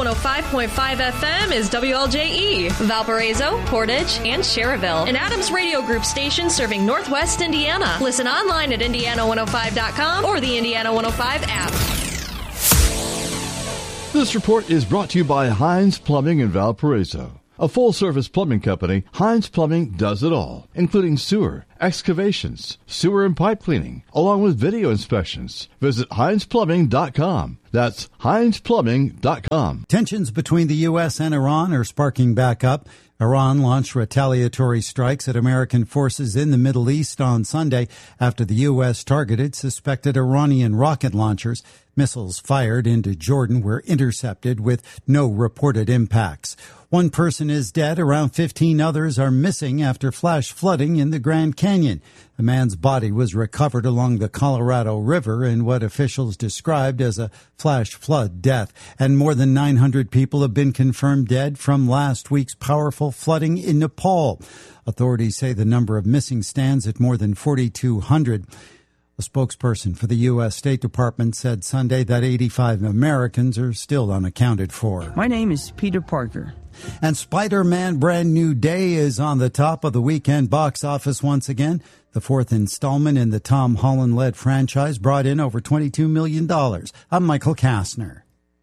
105.5 FM is WLJE, Valparaiso, Portage, and Cherryville. An Adams Radio Group station serving Northwest Indiana. Listen online at Indiana105.com or the Indiana 105 app. This report is brought to you by Hines Plumbing in Valparaiso. A full-service plumbing company, Hines Plumbing does it all, including sewer, excavations, sewer and pipe cleaning, along with video inspections. Visit HinesPlumbing.com. That's HinesPlumbing.com. Tensions between the U.S. and Iran are sparking back up. Iran launched retaliatory strikes at American forces in the Middle East on Sunday after the U.S. targeted suspected Iranian rocket launchers. Missiles fired into Jordan were intercepted with no reported impacts. One person is dead. Around 15 others are missing after flash flooding in the Grand Canyon. A man's body was recovered along the Colorado River in what officials described as a flash flood death. And more than 900 people have been confirmed dead from last week's powerful flooding in Nepal. Authorities say the number of missing stands at more than 4,200. A spokesperson for the U.S. State Department said Sunday that 85 Americans are still unaccounted for. My name is Peter Parker. And Spider-Man Brand New Day is on the top of the weekend box office once again. The fourth installment in the Tom Holland-led franchise brought in over $22 million. I'm Michael Kastner.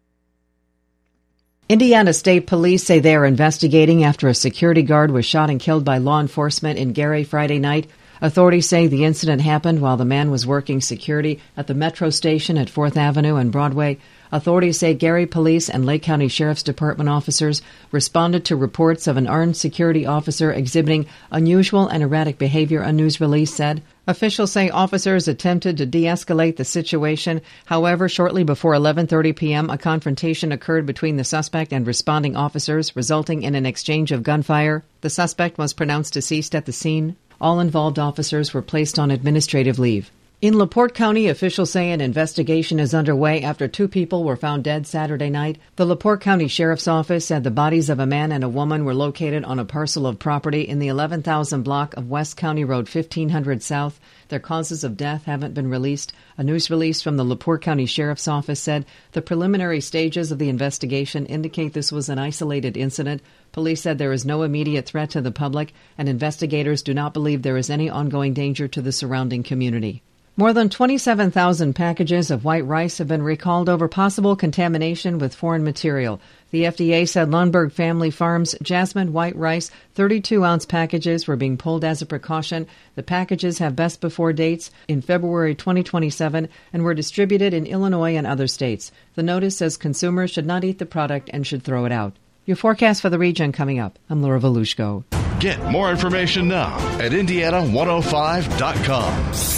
Indiana State Police say they are investigating after a security guard was shot and killed by law enforcement in Gary Friday night. Authorities say the incident happened while the man was working security at the Metro station at 4th Avenue and Broadway. Authorities say Gary Police and Lake County Sheriff's Department officers responded to reports of an armed security officer exhibiting unusual and erratic behavior, a news release said. Officials say officers attempted to de-escalate the situation. However, shortly before 11:30 p.m., a confrontation occurred between the suspect and responding officers, resulting in an exchange of gunfire. The suspect was pronounced deceased at the scene. All involved officers were placed on administrative leave. In LaPorte County, officials say an investigation is underway after two people were found dead Saturday night. The LaPorte County Sheriff's Office said the bodies of a man and a woman were located on a parcel of property in the 11,000 block of West County Road 1500 South. Their causes of death haven't been released. A news release from the LaPorte County Sheriff's Office said the preliminary stages of the investigation indicate this was an isolated incident. Police said there is no immediate threat to the public, and investigators do not believe there is any ongoing danger to the surrounding community. More than 27,000 packages of white rice have been recalled over possible contamination with foreign material. The FDA said Lundberg Family Farms Jasmine white rice 32-ounce packages were being pulled as a precaution. The packages have best before dates in February 2027 and were distributed in Illinois and other states. The notice says consumers should not eat the product and should throw it out. Your forecast for the region coming up. I'm Laura Volushko. Get more information now at Indiana105.com.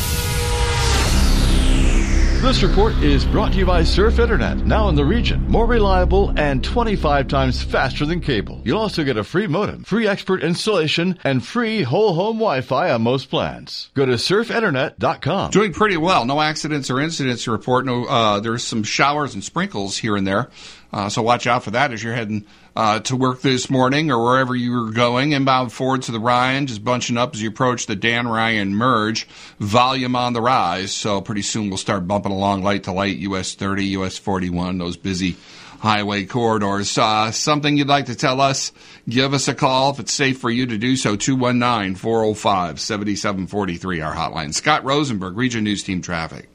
This report is brought to you by Surf Internet, now in the region. More reliable and 25 times faster than cable. You'll also get a free modem, free expert installation, and free whole home Wi-Fi on most plans. Go to surfinternet.com. Doing pretty well. No accidents or incidents to report. No, there's some showers and sprinkles here and there. So watch out for that as you're heading to work this morning or wherever you're going. Inbound forward to the Ryan, just bunching up as you approach the Dan Ryan merge. Volume on the rise, so pretty soon we'll start bumping along light to light, US 30, US 41, those busy highway corridors. Something you'd like to tell us, give us a call if it's safe for you to do so. 219-405-7743, our hotline. Scott Rosenberg, Region News Team Traffic.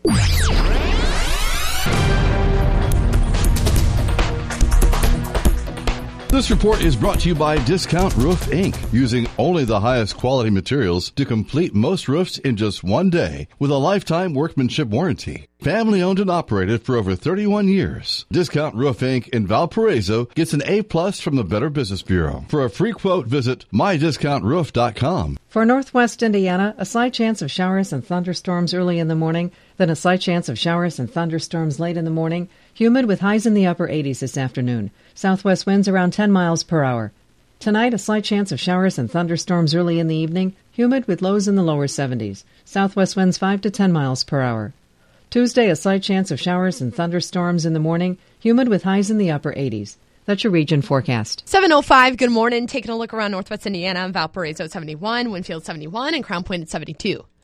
This report is brought to you by Discount Roof Inc., using only the highest quality materials to complete most roofs in just one day with a lifetime workmanship warranty. Family owned and operated for over 31 years. Discount Roof Inc. in Valparaiso gets an A+ from the Better Business Bureau. For a free quote, visit mydiscountroof.com. For Northwest Indiana, a slight chance of showers and thunderstorms early in the morning, then a slight chance of showers and thunderstorms late in the morning. Humid with highs in the upper 80s this afternoon. Southwest winds around 10 miles per hour. Tonight, a slight chance of showers and thunderstorms early in the evening. Humid with lows in the lower 70s. Southwest winds 5 to 10 miles per hour. Tuesday, a slight chance of showers and thunderstorms in the morning. Humid with highs in the upper 80s. That's your region forecast. 7:05, good morning. Taking a look around Northwest Indiana, Valparaiso at 71, Winfield 71, and Crown Point at 72.